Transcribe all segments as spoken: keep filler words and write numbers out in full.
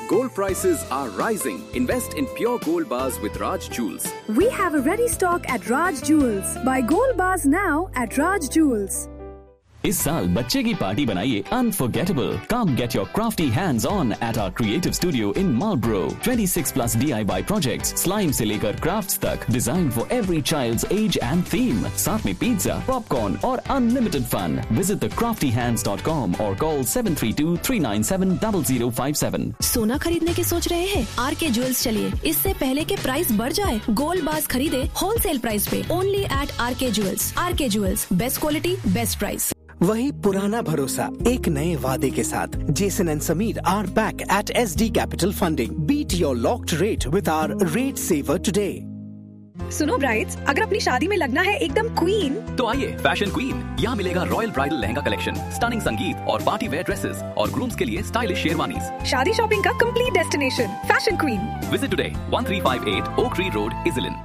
Gold prices are rising. Invest in pure gold bars with Raj Jewels. We have a ready stock at Raj Jewels. Buy gold bars now at Raj Jewels. इस साल बच्चे की party बनाइए unforgettable. Come get your crafty hands on at our creative studio in Marlborough. twenty-six plus D I Y projects, slime से लेकर crafts तक, designed for every child's age and theme. साथ में pizza, popcorn और unlimited fun. Visit the crafty hands dot com or call seven three two three nine seven zero zero five seven. सोना खरीदने की सोच रहे हैं? आर के ज्वेल्स चलिए. इससे पहले के प्राइस बढ़ जाए, गोल्ड बार्स खरीदे होलसेल प्राइस पे. Only at आर के ज्वेल्स. आर के jewels, best quality, best price. वही पुराना भरोसा एक नए वादे के साथ. Jason and Sameer are back at S D capital funding. Beat your locked rate with hour rate saver today. सुनो ब्राइड्स, अगर अपनी शादी में लगना है एकदम क्वीन, तो आइए फैशन क्वीन. यहाँ मिलेगा royal bridal lehenga collection, stunning संगीत और पार्टी वेयर ड्रेसेस और ग्रूम्स के लिए स्टाइलिश शेरवानीज. शादी शॉपिंग का complete destination, fashion queen. Visit today one three five eight Oak Tree Road, Iselin.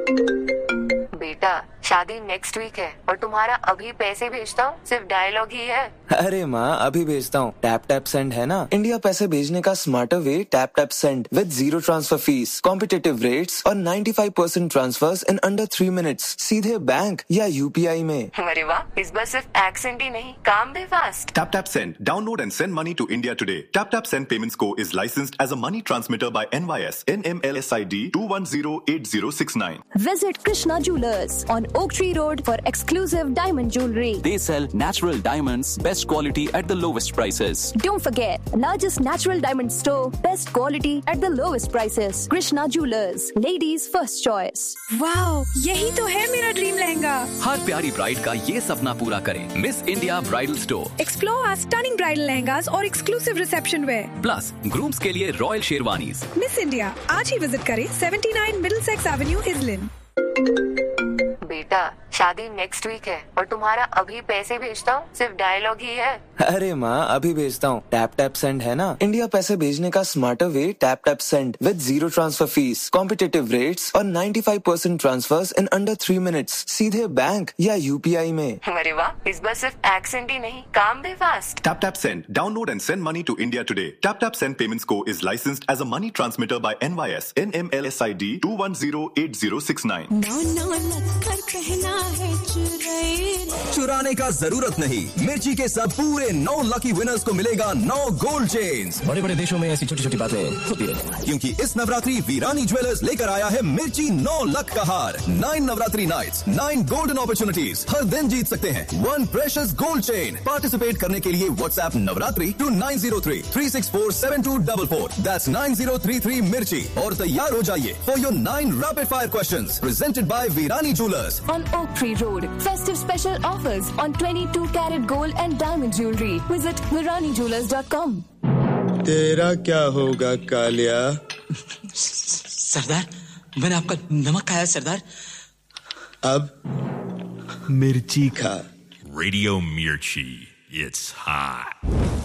बेटा, शादी नेक्स्ट वीक है और तुम्हारा अभी पैसे भेजता हूँ सिर्फ डायलॉग ही है. अरे माँ, अभी भेजता हूँ. टैप टैप सेंड है ना, इंडिया पैसे भेजने का smarter way. Tap tap send with zero transfer fees, competitive rates और ninety-five percent transverse in under three minutes सीधे बैंक या यूपीआई में. अरे वाह, इस बार सिर्फ एक्सेंट ही नहीं, काम भी fast. Tap Tap Send. Download and send money to India today. Tap Tap Send Payments Co is licensed as a money transmitter by N Y S N M L S I D two one zero eight zero six nine. Visit Krishna Jewelers on Oak Tree Road for exclusive diamond jewelry. They sell natural diamonds, best quality at the lowest prices. Don't forget, largest natural diamond store, best quality at the lowest prices. Krishna Jewelers, ladies' first choice. Wow, यही तो है मेरा dream lehenga. हर प्यारी bride का ये सपना पूरा करें. Miss India bridal store. Explore our stunning bridal lehengas और exclusive reception wear. Plus grooms के लिए रॉयल शेरवानीज. मिस इंडिया आज ही विजिट करें seventy-nine Middlesex Avenue, Iselin. बेटा, शादी नेक्स्ट वीक है और तुम्हारा अभी पैसे भेजता हूँ सिर्फ डायलॉग ही है. अरे माँ, अभी भेजता हूँ. टैप टैप सेंड है ना, इंडिया पैसे भेजने का smarter way. Tap tap send with zero transfer fees, competitive rates और ninety-five percent transverse in under three minutes सीधे बैंक या यूपीआई में. अरे वाह, इस बार सिर्फ एक्सेंट ही नहीं, काम भी fast. Tap Tap Send. Download and send money to India today. Tap Tap Send Payments Co is licensed as a money transmitter by N Y S N M L S I D two one zero eight zero six nine. चुराने का जरूरत नहीं. मिर्ची के सब पूरे नौ lucky winners को मिलेगा नौ गोल्ड चेन्स. बड़े बड़े देशों में ऐसी छोटी छोटी बातें होती रहती हैं. क्योंकि इस नवरात्रि वीरानी ज्वेलर्स लेकर आया है मिर्ची नौ लक का हार. Nine Navratri nights, nine golden opportunities. हर दिन जीत सकते हैं one precious gold chain. Participate करने के लिए WhatsApp Navratri to nine zero three three six four seven to four four. That's nine zero three three मिर्ची. और तैयार हो जाइए for your nine rapid fire questions presented by Virani jewellers On Oak Tree Road, festive special offers on twenty-two carat gold and diamond jewelry. Visit virani jewelers dot com. तेरा क्या होगा कालिया? सरदार, मैंने आपका नमक खाया सरदार. अब मिर्ची खा. Radio Mirchi, it's hot.